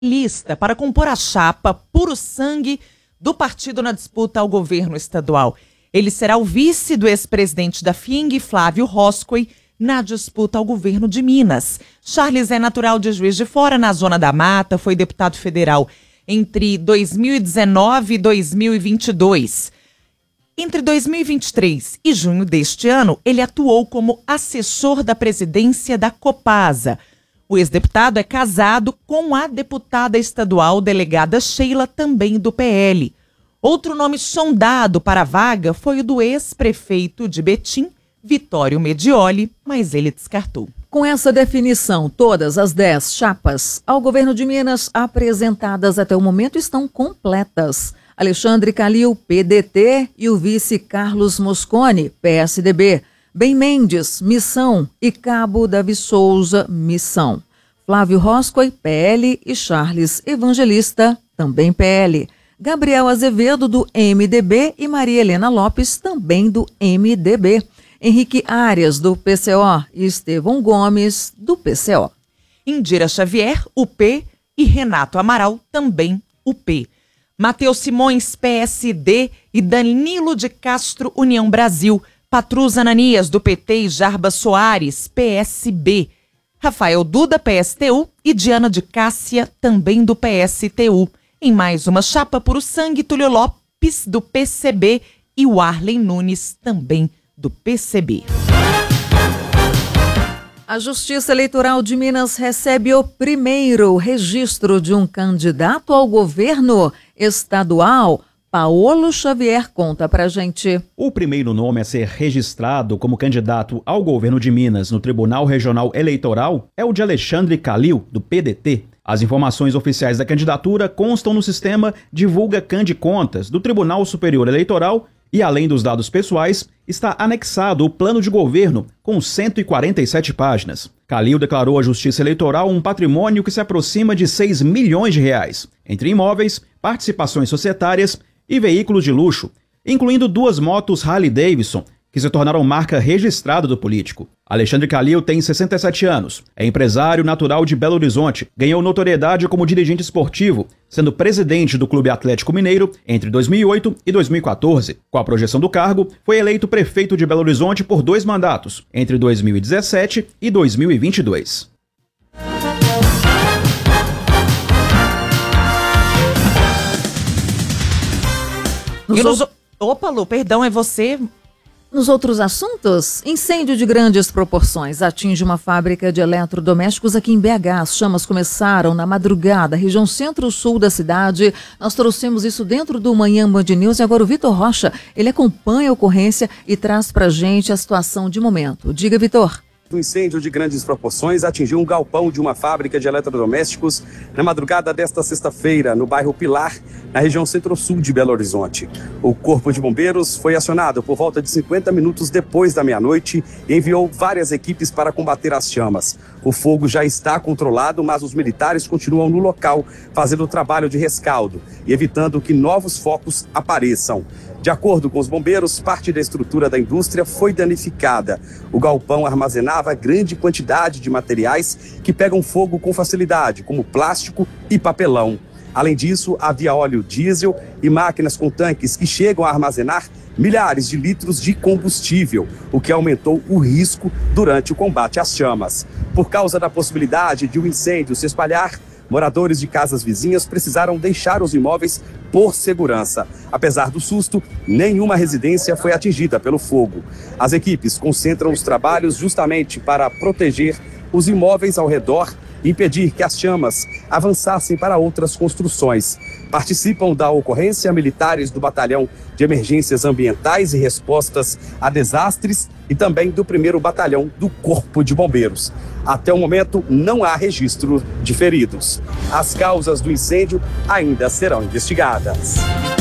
lista para compor a chapa Puro Sangue do partido na disputa ao governo estadual. Ele será o vice do ex-presidente da FIENG, Flávio Roscoe, na disputa ao governo de Minas. Charles é natural de Juiz de Fora, na Zona da Mata, foi deputado federal entre 2019 e 2022. Entre 2023 e junho deste ano, ele atuou como assessor da presidência da Copasa. O ex-deputado é casado com a deputada estadual delegada Sheila, também do PL. Outro nome sondado para a vaga foi o do ex-prefeito de Betim, Vitório Medioli, mas ele descartou. Com essa definição, todas as 10 chapas ao governo de Minas apresentadas até o momento estão completas. Alexandre Calil, PDT, e o vice Carlos Moscone, PSDB. Ben Mendes, Missão, e Cabo Davi Souza, Missão. Flávio Roscoe, PL, e Charles Evangelista, também PL. Gabriel Azevedo, do MDB, e Maria Helena Lopes, também do MDB. Henrique Arias, do PCO, e Estevão Gomes, do PCO. Indira Xavier, UP, e Renato Amaral, também UP. Matheus Simões, PSD, e Danilo de Castro, União Brasil. Patrus Ananias, do PT, e Jarbas Soares, PSB. Rafael Duda, PSTU, e Diana de Cássia, também do PSTU. Em mais uma chapa Puro Sangue, Túlio Lopes, do PCB, e Warley Nunes, também do PCB. A Justiça Eleitoral de Minas recebe o primeiro registro de um candidato ao governo estadual. Paolo Xavier conta pra gente. O primeiro nome a ser registrado como candidato ao governo de Minas no Tribunal Regional Eleitoral é o de Alexandre Calil, do PDT. As informações oficiais da candidatura constam no sistema Divulga Candicontas do Tribunal Superior Eleitoral e, além dos dados pessoais, está anexado o plano de governo com 147 páginas. Calil declarou à Justiça Eleitoral um patrimônio que se aproxima de 6 milhões de reais, entre imóveis, participações societárias e veículos de luxo, incluindo 2 motos Harley-Davidson, que se tornaram marca registrada do político. Alexandre Calil tem 67 anos, é empresário natural de Belo Horizonte, ganhou notoriedade como dirigente esportivo, sendo presidente do Clube Atlético Mineiro entre 2008 e 2014. Com a projeção do cargo, foi eleito prefeito de Belo Horizonte por 2 mandatos, entre 2017 e 2022. Opa, Lu, perdão, é você? Nos outros assuntos, incêndio de grandes proporções atinge uma fábrica de eletrodomésticos aqui em BH. As chamas começaram na madrugada, região centro-sul da cidade. Nós trouxemos isso dentro do Manhã Band News e agora o Vitor Rocha, ele acompanha a ocorrência e traz pra gente a situação de momento. Diga, Vitor. Um incêndio de grandes proporções atingiu um galpão de uma fábrica de eletrodomésticos na madrugada desta sexta-feira, no bairro Pilar, na região centro-sul de Belo Horizonte. O Corpo de Bombeiros foi acionado por volta de 50 minutos depois da meia-noite e enviou várias equipes para combater as chamas. O fogo já está controlado, mas os militares continuam no local, fazendo o trabalho de rescaldo e evitando que novos focos apareçam. De acordo com os bombeiros, parte da estrutura da indústria foi danificada. O galpão armazenava grande quantidade de materiais que pegam fogo com facilidade, como plástico e papelão. Além disso, havia óleo diesel e máquinas com tanques que chegam a armazenar milhares de litros de combustível, o que aumentou o risco durante o combate às chamas. Por causa da possibilidade de um incêndio se espalhar, moradores de casas vizinhas precisaram deixar os imóveis por segurança. Apesar do susto, nenhuma residência foi atingida pelo fogo. As equipes concentram os trabalhos justamente para proteger os imóveis ao redor e impedir que as chamas avançassem para outras construções. Participam da ocorrência militares do Batalhão de Emergências Ambientais e Respostas a Desastres e também do 1º Batalhão do Corpo de Bombeiros. Até o momento, não há registro de feridos. As causas do incêndio ainda serão investigadas.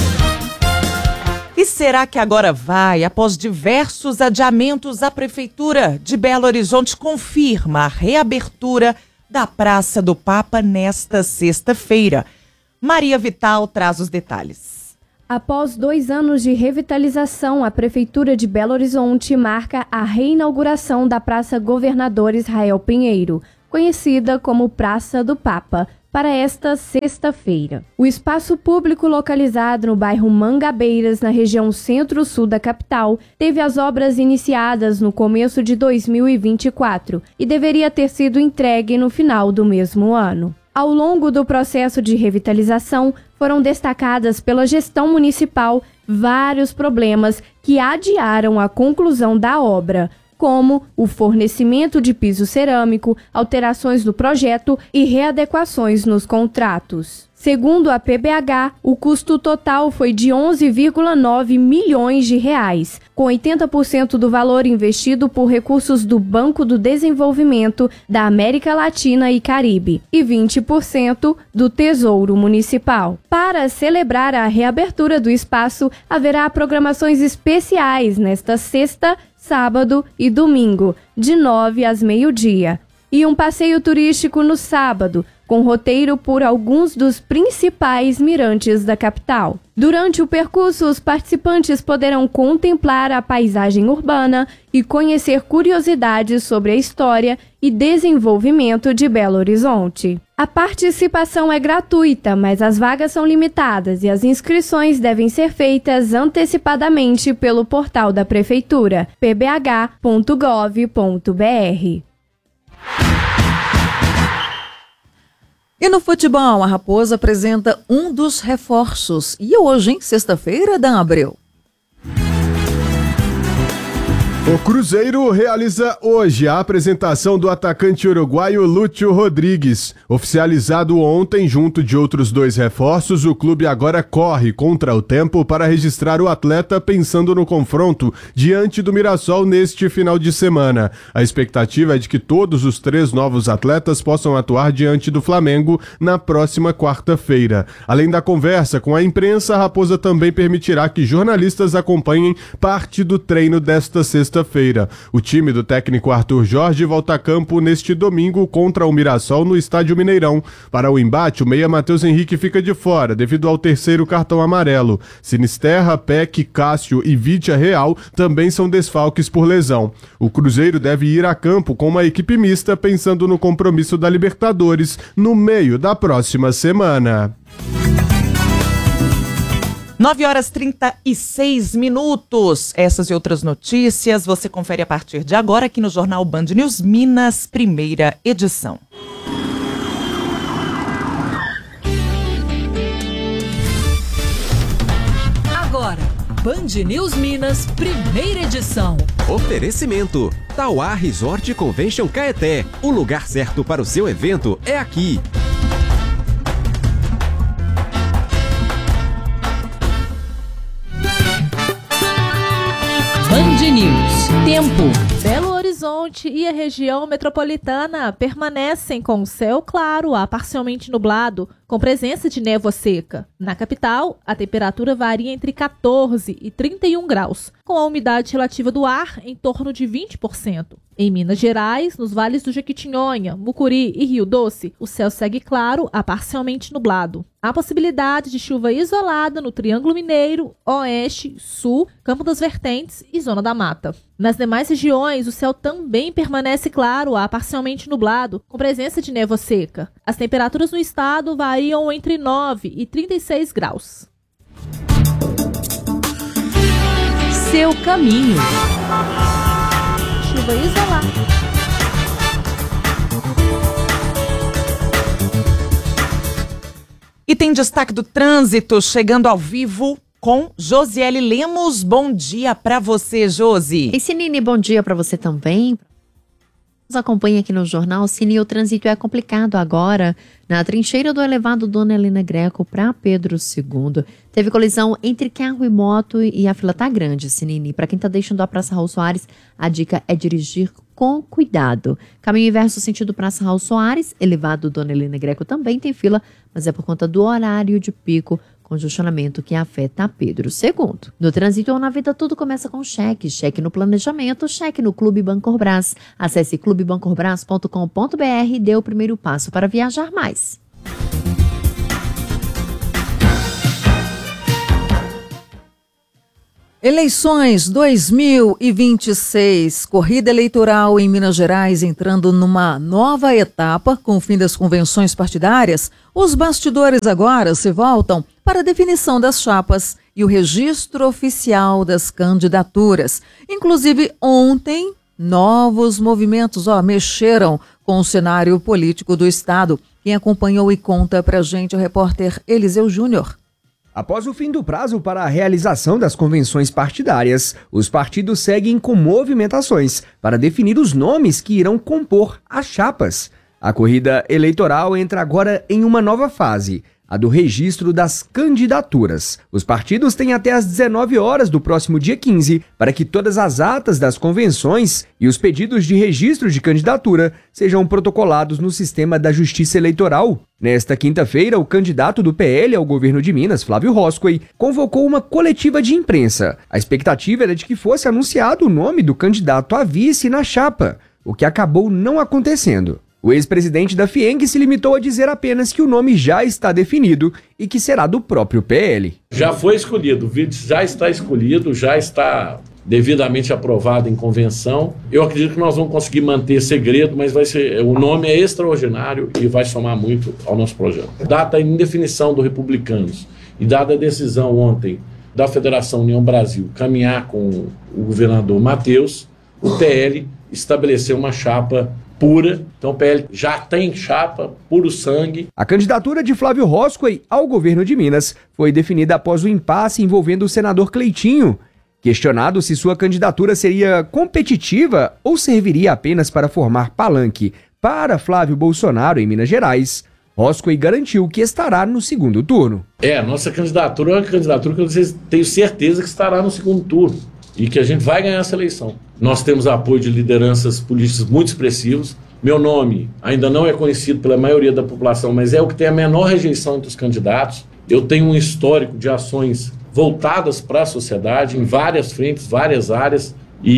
E será que agora vai? Após diversos adiamentos, a Prefeitura de Belo Horizonte confirma a reabertura da Praça do Papa nesta sexta-feira. Maria Vital traz os detalhes. Após 2 anos de revitalização, a Prefeitura de Belo Horizonte marca a reinauguração da Praça Governador Israel Pinheiro, conhecida como Praça do Papa, para esta sexta-feira. O espaço público localizado no bairro Mangabeiras, na região centro-sul da capital, teve as obras iniciadas no começo de 2024 e deveria ter sido entregue no final do mesmo ano. Ao longo do processo de revitalização, foram destacadas pela gestão municipal vários problemas que adiaram a conclusão da obra, como o fornecimento de piso cerâmico, alterações no projeto e readequações nos contratos. Segundo a PBH, o custo total foi de 11,9 milhões de reais, com 80% do valor investido por recursos do Banco do Desenvolvimento da América Latina e Caribe e 20% do Tesouro Municipal. Para celebrar a reabertura do espaço, haverá programações especiais nesta sexta, sábado e domingo, de 9 às meio-dia, e um passeio turístico no sábado, com roteiro por alguns dos principais mirantes da capital. Durante o percurso, os participantes poderão contemplar a paisagem urbana e conhecer curiosidades sobre a história e desenvolvimento de Belo Horizonte. A participação é gratuita, mas as vagas são limitadas e as inscrições devem ser feitas antecipadamente pelo portal da Prefeitura, pbh.gov.br. E no futebol, a Raposa apresenta um dos reforços. E hoje, sexta-feira, Dan Abreu. O Cruzeiro realiza hoje a apresentação do atacante uruguaio Lúcio Rodrigues. Oficializado ontem, junto de outros 2 reforços, o clube agora corre contra o tempo para registrar o atleta pensando no confronto diante do Mirassol neste final de semana. A expectativa é de que todos os 3 novos atletas possam atuar diante do Flamengo na próxima quarta-feira. Além da conversa com a imprensa, a Raposa também permitirá que jornalistas acompanhem parte do treino desta sexta-feira. O time do técnico Arthur Jorge volta a campo neste domingo contra o Mirassol no Estádio Mineirão. Para o embate, o meia Matheus Henrique fica de fora devido ao 3º cartão amarelo. Sinisterra, Peck, Cássio e Vitia Real também são desfalques por lesão. O Cruzeiro deve ir a campo com uma equipe mista pensando no compromisso da Libertadores no meio da próxima semana. 9h36. Essas e outras notícias você confere a partir de agora aqui no Jornal Band News Minas, primeira edição. Agora, Band News Minas, primeira edição. Oferecimento: Tauá Resort Convention Caeté. O lugar certo para o seu evento é aqui. Band News. Tempo. Belo Horizonte e a região metropolitana permanecem com céu claro a parcialmente nublado, com presença de névoa seca. Na capital, a temperatura varia entre 14 e 31 graus, com a umidade relativa do ar em torno de 20%. Em Minas Gerais, nos vales do Jequitinhonha, Mucuri e Rio Doce, o céu segue claro a parcialmente nublado. Há possibilidade de chuva isolada no Triângulo Mineiro, Oeste, Sul, Campo das Vertentes e Zona da Mata. Nas demais regiões, o céu também permanece claro a parcialmente nublado, com presença de névoa seca. As temperaturas no estado variam entre 9 e 36 graus. Seu caminho. Chuva isolada. E tem destaque do trânsito chegando ao vivo com Josiele Lemos. Bom dia para você, Josi. E Sinine, bom dia para você também. Nos acompanha aqui no Jornal. Sinine, o trânsito é complicado agora na trincheira do elevado Dona Helena Greco para Pedro II. Teve colisão entre carro e moto e a fila tá grande, Sinine. Para quem tá deixando a Praça Raul Soares, a dica é dirigir com cuidado. Caminho inverso sentido Praça Raul Soares, elevado Dona Helena Greco também tem fila, mas é por conta do horário de pico, congestionamento que afeta a Pedro II. No trânsito ou na vida, tudo começa com cheque. Cheque no planejamento, cheque no Clube Bancorbras. Acesse clubebancorbras.com.br e dê o primeiro passo para viajar mais. Eleições 2026, corrida eleitoral em Minas Gerais entrando numa nova etapa com o fim das convenções partidárias. Os bastidores agora se voltam para a definição das chapas e o registro oficial das candidaturas. Inclusive, ontem, novos movimentos mexeram com o cenário político do estado. Quem acompanhou e conta pra gente é o repórter Eliseu Júnior. Após o fim do prazo para a realização das convenções partidárias, os partidos seguem com movimentações para definir os nomes que irão compor as chapas. A corrida eleitoral entra agora em uma nova fase, a do registro das candidaturas. Os partidos têm até às 19 horas do próximo dia 15 para que todas as atas das convenções e os pedidos de registro de candidatura sejam protocolados no sistema da Justiça Eleitoral. Nesta quinta-feira, o candidato do PL ao governo de Minas, Flávio Roscoe, convocou uma coletiva de imprensa. A expectativa era de que fosse anunciado o nome do candidato a vice na chapa, o que acabou não acontecendo. O ex-presidente da FIENG se limitou a dizer apenas que o nome já está definido e que será do próprio PL. Já foi escolhido, o vice já está escolhido, já está devidamente aprovado em convenção. Eu acredito que nós vamos conseguir manter segredo, mas o nome é extraordinário e vai somar muito ao nosso projeto. Data a indefinição do Republicanos e dada a decisão ontem da Federação União Brasil caminhar com o governador Matheus, o PL estabeleceu uma chapa pura, então o PL já tem chapa, puro sangue. A candidatura de Flávio Roscoe ao governo de Minas foi definida após o impasse envolvendo o senador Cleitinho. Questionado se sua candidatura seria competitiva ou serviria apenas para formar palanque para Flávio Bolsonaro em Minas Gerais, Roscoe garantiu que estará no segundo turno. Nossa candidatura é uma candidatura que eu tenho certeza que estará no segundo turno e que a gente vai ganhar essa eleição. Nós temos apoio de lideranças políticas muito expressivos. Meu nome ainda não é conhecido pela maioria da população, mas é o que tem a menor rejeição entre os candidatos. Eu tenho um histórico de ações voltadas para a sociedade, em várias frentes, várias áreas,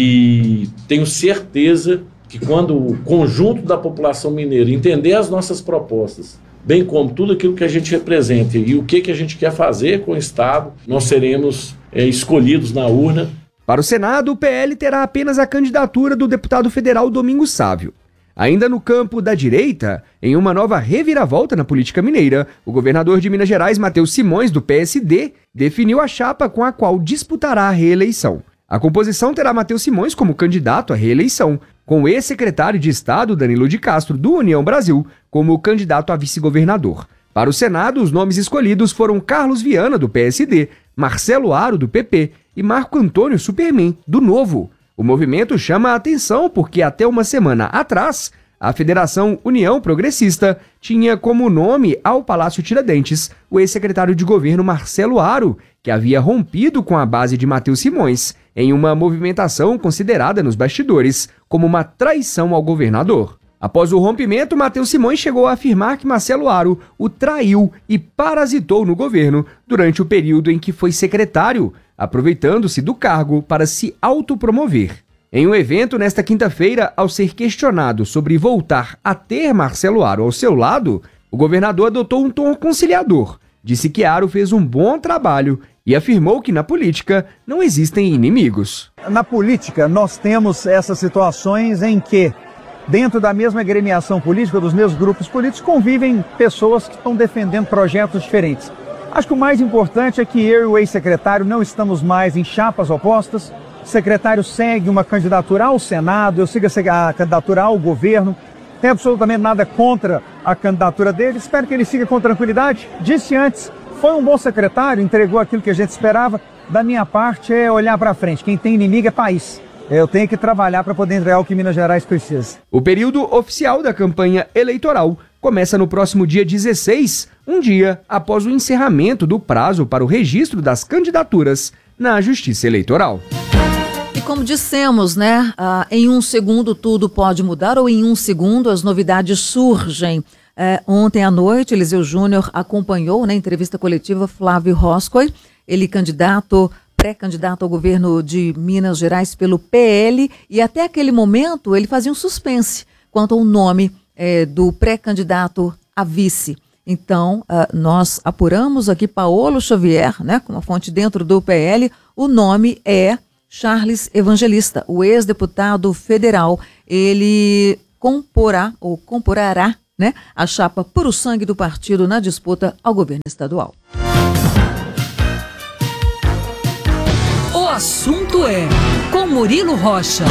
e tenho certeza que quando o conjunto da população mineira entender as nossas propostas, bem como tudo aquilo que a gente representa e o que a gente quer fazer com o Estado, nós seremos escolhidos na urna. Para o Senado, o PL terá apenas a candidatura do deputado federal Domingos Sávio. Ainda no campo da direita, em uma nova reviravolta na política mineira, o governador de Minas Gerais, Matheus Simões, do PSD, definiu a chapa com a qual disputará a reeleição. A composição terá Matheus Simões como candidato à reeleição, com o ex-secretário de Estado, Danilo de Castro, do União Brasil, como candidato a vice-governador. Para o Senado, os nomes escolhidos foram Carlos Viana, do PSD, Marcelo Aro, do PP, e Marco Antônio Superman, do Novo. O movimento chama a atenção porque até uma semana atrás, a Federação União Progressista tinha como nome ao Palácio Tiradentes o ex-secretário de governo Marcelo Aro, que havia rompido com a base de Matheus Simões em uma movimentação considerada nos bastidores como uma traição ao governador. Após o rompimento, Matheus Simões chegou a afirmar que Marcelo Aro o traiu e parasitou no governo durante o período em que foi secretário, aproveitando-se do cargo para se autopromover. Em um evento nesta quinta-feira, ao ser questionado sobre voltar a ter Marcelo Aro ao seu lado, o governador adotou um tom conciliador, disse que Aro fez um bom trabalho e afirmou que na política não existem inimigos. Na política, nós temos essas situações em que dentro da mesma agremiação política, dos mesmos grupos políticos, convivem pessoas que estão defendendo projetos diferentes. Acho que o mais importante é que eu e o ex-secretário não estamos mais em chapas opostas. O secretário segue uma candidatura ao Senado, eu sigo a candidatura ao governo. Não tenho absolutamente nada contra a candidatura dele, espero que ele siga com tranquilidade. Disse antes, foi um bom secretário, entregou aquilo que a gente esperava. Da minha parte é olhar para frente, quem tem inimigo é país. Eu tenho que trabalhar para poder entregar o que Minas Gerais precisa. O período oficial da campanha eleitoral começa no próximo dia 16, um dia após o encerramento do prazo para o registro das candidaturas na Justiça Eleitoral. E como dissemos, em um segundo tudo pode mudar, ou em um segundo as novidades surgem. Ontem à noite, Eliseu Júnior acompanhou na entrevista coletiva Flávio Roscoe, ele pré-candidato ao governo de Minas Gerais pelo PL, e até aquele momento ele fazia um suspense quanto ao nome do pré-candidato a vice. Então, nós apuramos aqui Paulo Xavier, né, com uma fonte dentro do PL, o nome é Charles Evangelista, o ex-deputado federal. Ele comporará, né, a chapa Puro Sangue do partido na disputa ao governo estadual. O assunto é com Murilo Rocha.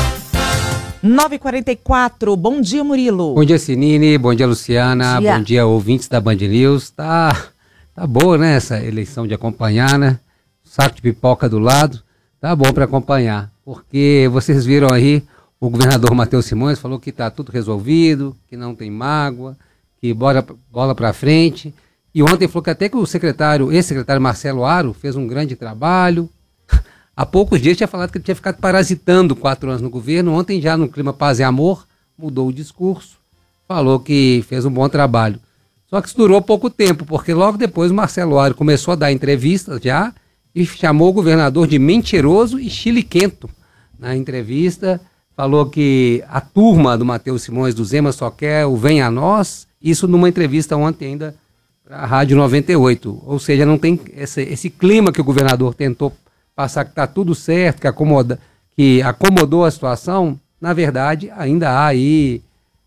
9h44, bom dia, Murilo. Bom dia, Sinine, bom dia, Luciana, bom dia, ouvintes da Band News. Tá boa, né, essa eleição de acompanhar, né? Saco de pipoca do lado, tá bom para acompanhar, porque vocês viram aí, o governador Matheus Simões falou que tá tudo resolvido, que não tem mágoa, que bola para frente, e ontem falou que até que o ex-secretário Marcelo Aro fez um grande trabalho. Há poucos dias tinha falado que ele tinha ficado parasitando 4 anos no governo. Ontem, já no clima paz e amor, mudou o discurso, falou que fez um bom trabalho. Só que isso durou pouco tempo, porque logo depois o Marcelo Aro começou a dar entrevistas já e chamou o governador de mentiroso e chiliquento. Na entrevista, falou que a turma do Matheus Simões do Zema só quer o Vem a Nós, isso numa entrevista ontem ainda para a Rádio 98. Ou seja, não tem esse clima que o governador tentou passar que está tudo certo, que acomodou a situação. Na verdade, ainda há aí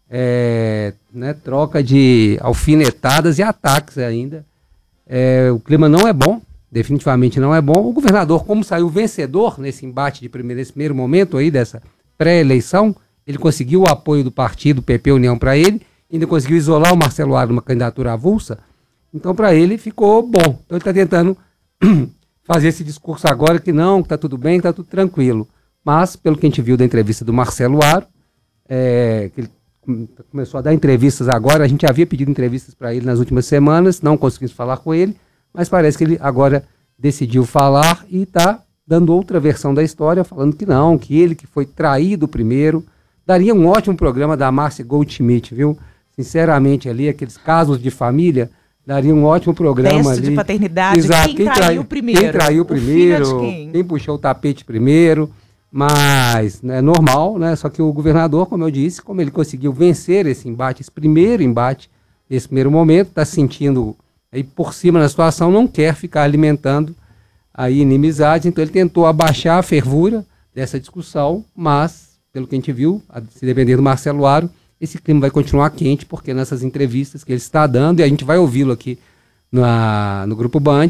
troca de alfinetadas e ataques ainda. O clima não é bom, definitivamente não é bom. O governador, como saiu vencedor nesse embate nesse primeiro momento aí dessa pré-eleição, ele conseguiu o apoio do partido PP União para ele, ainda conseguiu isolar o Marcelo Aro numa candidatura avulsa. Então, para ele, ficou bom. Então, ele está tentando fazer esse discurso agora que está tudo bem, que está tudo tranquilo. Mas, pelo que a gente viu da entrevista do Marcelo Aro, que ele começou a dar entrevistas agora, a gente havia pedido entrevistas para ele nas últimas semanas, não conseguimos falar com ele, mas parece que ele agora decidiu falar e está dando outra versão da história, falando que ele que foi traído primeiro. Daria um ótimo programa da Márcia Goldschmidt, viu? Sinceramente, ali, aqueles casos de família, daria um ótimo programa. Teste ali. De paternidade. Exato. Quem traiu primeiro? Quem traiu primeiro? Quem puxou o tapete primeiro? Mas é normal, né? Só que o governador, como eu disse, como ele conseguiu vencer esse embate, esse primeiro momento, está sentindo aí por cima da situação, não quer ficar alimentando aí inimizades, então ele tentou abaixar a fervura dessa discussão, mas, pelo que a gente viu, se depender do Marcelo Aro, esse clima vai continuar quente, porque nessas entrevistas que ele está dando, e a gente vai ouvi-lo aqui no Grupo Band,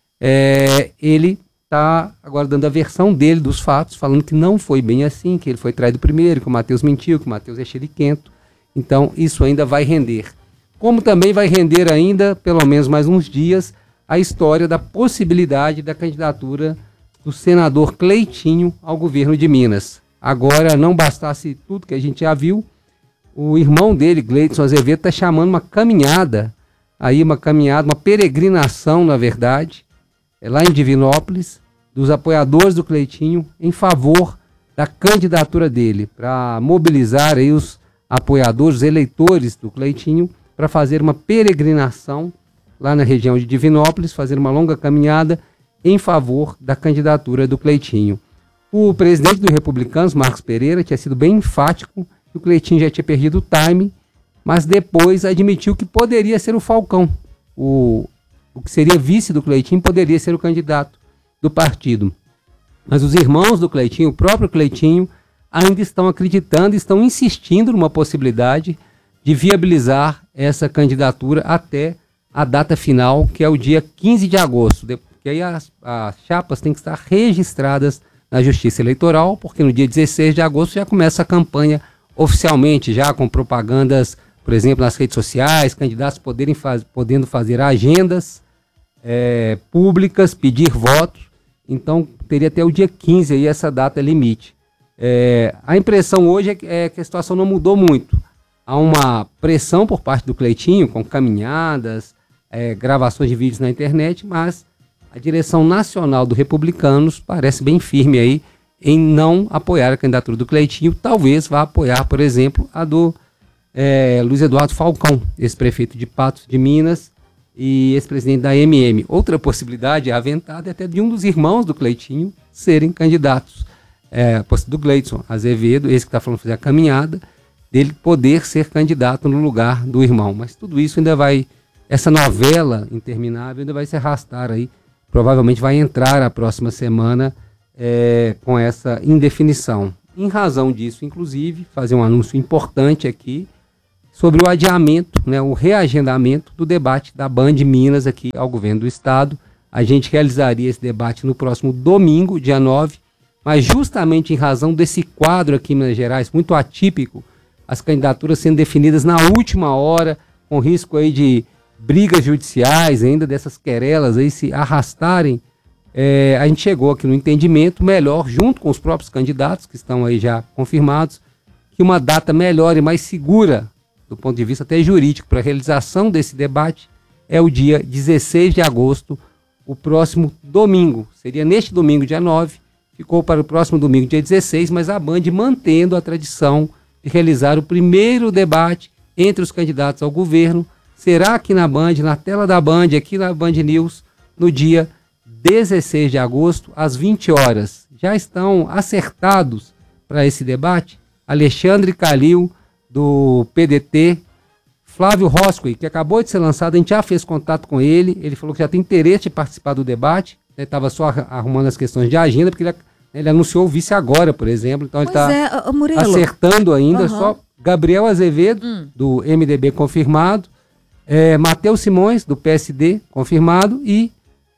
ele está agora dando a versão dele dos fatos, falando que não foi bem assim, que ele foi traído primeiro, que o Matheus mentiu, que o Matheus é chiliquento. Então, isso ainda vai render. Como também vai render ainda, pelo menos mais uns dias, a história da possibilidade da candidatura do senador Cleitinho ao governo de Minas. Agora, não bastasse tudo que a gente já viu, o irmão dele, Gleidson Azevedo, está chamando uma caminhada, uma peregrinação, na verdade, lá em Divinópolis, dos apoiadores do Cleitinho em favor da candidatura dele, para mobilizar aí os apoiadores, os eleitores do Cleitinho, para fazer uma peregrinação lá na região de Divinópolis, fazer uma longa caminhada em favor da candidatura do Cleitinho. O presidente do Republicanos, Marcos Pereira, tinha sido bem enfático que o Cleitinho já tinha perdido o time, mas depois admitiu que poderia ser o Falcão. O que seria vice do Cleitinho poderia ser o candidato do partido. Mas os irmãos do Cleitinho, o próprio Cleitinho, ainda estão acreditando, estão insistindo numa possibilidade de viabilizar essa candidatura até a data final, que é o dia 15 de agosto. Porque aí as chapas têm que estar registradas na Justiça Eleitoral, porque no dia 16 de agosto já começa a campanha oficialmente, já com propagandas, por exemplo, nas redes sociais, candidatos podendo fazer agendas públicas, pedir votos. Então, teria até o dia 15 aí essa data limite. A impressão hoje é que a situação não mudou muito. Há uma pressão por parte do Cleitinho, com caminhadas, gravações de vídeos na internet, mas a direção nacional do Republicanos parece bem firme aí em não apoiar a candidatura do Cleitinho. Talvez vá apoiar, por exemplo, a do Luiz Eduardo Falcão, ex-prefeito de Patos de Minas e ex-presidente da MM. Outra possibilidade aventada é até de um dos irmãos do Cleitinho serem candidatos. Do Gleidson Azevedo, esse que está falando fazer a caminhada, dele poder ser candidato no lugar do irmão. Mas tudo isso ainda vai essa novela interminável ainda vai se arrastar aí, provavelmente vai entrar a próxima semana com essa indefinição. Em razão disso, inclusive, fazer um anúncio importante aqui sobre o adiamento, né, o reagendamento do debate da Band Minas aqui ao governo do estado. A gente realizaria esse debate no próximo domingo, dia 9, mas justamente em razão desse quadro aqui em Minas Gerais, muito atípico, as candidaturas sendo definidas na última hora, com risco aí de brigas judiciais, ainda dessas querelas aí se arrastarem, a gente chegou aqui no entendimento melhor, junto com os próprios candidatos que estão aí já confirmados, que uma data melhor e mais segura, do ponto de vista até jurídico, para a realização desse debate, é o dia 16 de agosto, o próximo domingo. Seria neste domingo, dia 9, ficou para o próximo domingo, dia 16, mas a Band mantendo a tradição de realizar o primeiro debate entre os candidatos ao governo, será aqui na Band, na tela da Band, aqui na Band News, no dia 16 de agosto, às 20 horas. Já estão acertados para esse debate Alexandre Calil, do PDT, Flávio Roscoe, que acabou de ser lançado, a gente já fez contato com ele falou que já tem interesse de participar do debate, estava só arrumando as questões de agenda, porque ele anunciou o vice agora, por exemplo, então ele está acertando ainda, só Gabriel Azevedo, do MDB, confirmado, Matheus Simões, do PSD, confirmado, e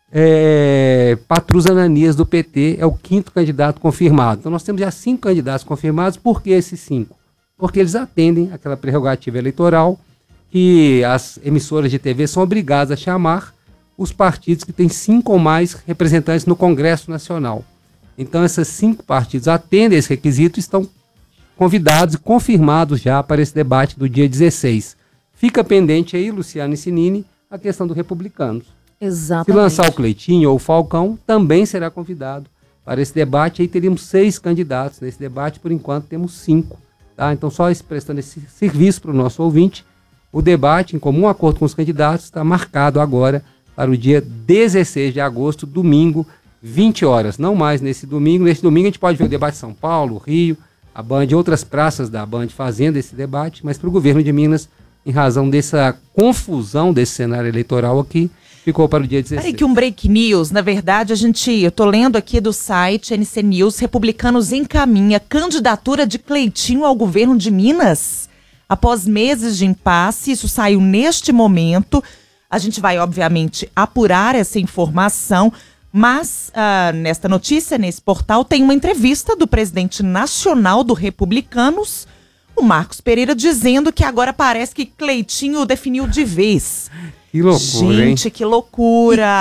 Patrus Ananias, do PT, é o 5º candidato confirmado. Então nós temos já 5 candidatos confirmados. Por que esses 5? Porque eles atendem aquela prerrogativa eleitoral que as emissoras de TV são obrigadas a chamar os partidos que têm 5 ou mais representantes no Congresso Nacional. Então esses 5 partidos atendem esse requisito e estão convidados e confirmados já para esse debate do dia 16. Fica pendente aí, Luciano e Sinini, a questão do Republicanos. Exatamente. Se lançar o Cleitinho ou o Falcão, também será convidado para esse debate. Aí teríamos 6 candidatos nesse debate, por enquanto temos 5. Tá? Então, só prestando esse serviço para o nosso ouvinte, o debate, em comum acordo com os candidatos, está marcado agora para o dia 16 de agosto, domingo, 20 horas. Não mais nesse domingo. Nesse domingo a gente pode ver o debate em São Paulo, Rio, a Band, outras praças da Band fazendo esse debate, mas para o governo de Minas, em razão dessa confusão desse cenário eleitoral aqui, ficou para o dia 16. Peraí que um break news, na verdade, eu tô lendo aqui do site NC News, Republicanos encaminha candidatura de Cleitinho ao governo de Minas. Após meses de impasse, isso saiu neste momento. A gente vai, obviamente, apurar essa informação, mas nesta notícia, nesse portal, tem uma entrevista do presidente nacional do Republicanos, o Marcos Pereira, dizendo que agora parece que Cleitinho definiu de vez. Que loucura, gente, que loucura.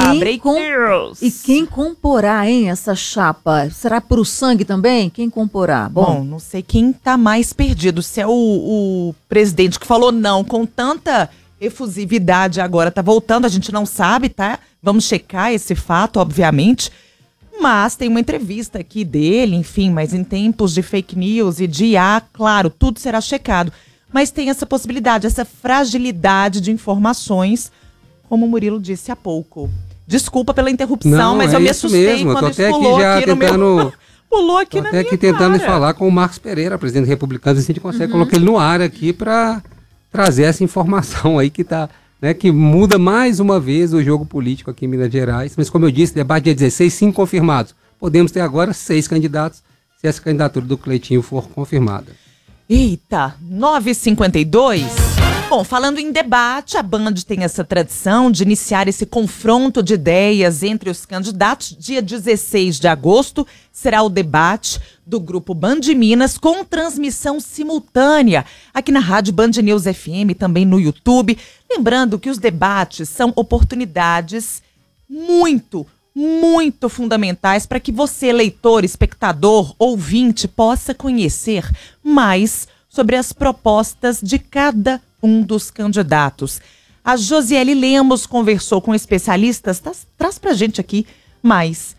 E quem comporá, hein, essa chapa? Será pro sangue também? Quem comporá? Bom, não sei quem tá mais perdido. Se é o presidente que falou não com tanta efusividade agora tá voltando, a gente não sabe, tá? Vamos checar esse fato, obviamente. Mas tem uma entrevista aqui dele, enfim, mas em tempos de fake news e de claro, tudo será checado. Mas tem essa possibilidade, essa fragilidade de informações, como o Murilo disse há pouco. Desculpa pela interrupção, mas eu me assustei quando isso pulou aqui no meu... Pulou aqui na minha cara. Tô até aqui tentando falar com o Marcos Pereira, presidente do Republicanos, se a gente consegue colocar ele no ar aqui para trazer essa informação aí que tá, né, que muda mais uma vez o jogo político aqui em Minas Gerais. Mas como eu disse, debate dia 16, 5 confirmados. Podemos ter agora 6 candidatos, se essa candidatura do Cleitinho for confirmada. Eita, 9h52. Bom, falando em debate, a Band tem essa tradição de iniciar esse confronto de ideias entre os candidatos. Dia 16 de agosto será o debate do Grupo Band Minas com transmissão simultânea aqui na Rádio Band News FM, também no YouTube. Lembrando que os debates são oportunidades muito fundamentais para que você, leitor, espectador, ouvinte, possa conhecer mais sobre as propostas de cada um dos candidatos. A Josiele Lemos conversou com especialistas, traz pra gente aqui mais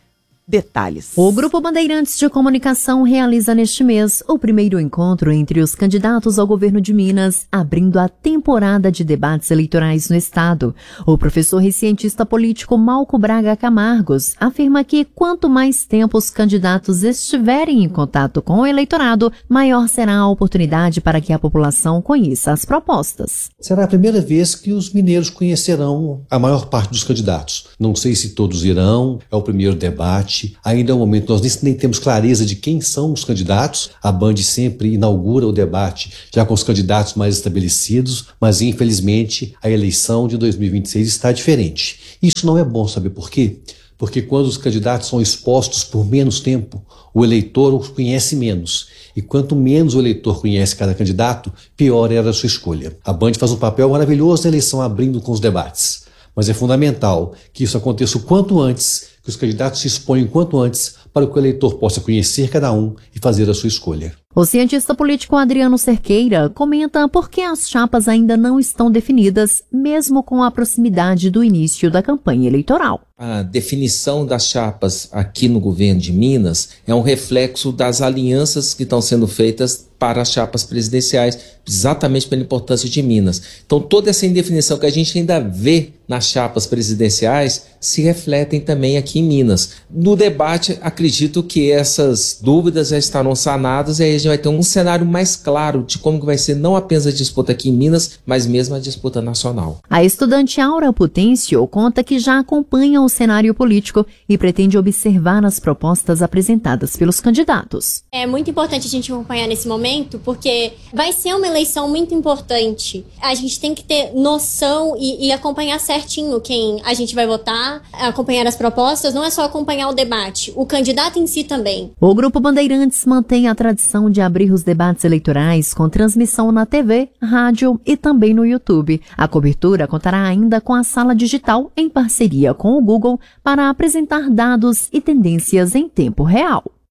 detalhes. O Grupo Bandeirantes de Comunicação realiza neste mês o primeiro encontro entre os candidatos ao governo de Minas, abrindo a temporada de debates eleitorais no estado. O professor e cientista político Malco Braga Camargos afirma que quanto mais tempo os candidatos estiverem em contato com o eleitorado, maior será a oportunidade para que a população conheça as propostas. Será a primeira vez que os mineiros conhecerão a maior parte dos candidatos. Não sei se todos irão, é o primeiro debate. Ainda é um momento, nós nem temos clareza de quem são os candidatos. A Band sempre inaugura o debate já com os candidatos mais estabelecidos, mas infelizmente a eleição de 2026 está diferente. Isso não é bom, sabe por quê? Porque quando os candidatos são expostos por menos tempo, o eleitor os conhece menos. E quanto menos o eleitor conhece cada candidato, pior era a sua escolha. A Band faz um papel maravilhoso na eleição, abrindo com os debates. Mas é fundamental que isso aconteça o quanto antes, que os candidatos se exponham quanto antes, para que o eleitor possa conhecer cada um e fazer a sua escolha. O cientista político Adriano Cerqueira comenta por que as chapas ainda não estão definidas, mesmo com a proximidade do início da campanha eleitoral. A definição das chapas aqui no governo de Minas é um reflexo das alianças que estão sendo feitas para as chapas presidenciais, exatamente pela importância de Minas. Então toda essa indefinição que a gente ainda vê nas chapas presidenciais se refletem também aqui em Minas. No debate, acredito que essas dúvidas já estarão sanadas e aí a gente vai ter um cenário mais claro de como que vai ser não apenas a disputa aqui em Minas, mas mesmo a disputa nacional. A estudante Aura Putêncio conta que já acompanha o cenário político e pretende observar as propostas apresentadas pelos candidatos. É muito importante a gente acompanhar nesse momento, porque vai ser uma eleição muito importante. A gente tem que ter noção e acompanhar certinho quem a gente vai votar, acompanhar as propostas, não é só acompanhar o debate, o candidato em si também. O Grupo Bandeirantes mantém a tradição de abrir os debates eleitorais com transmissão na TV, rádio e também no YouTube. A cobertura contará ainda com a sala digital em parceria com o Google para apresentar dados e tendências em tempo real.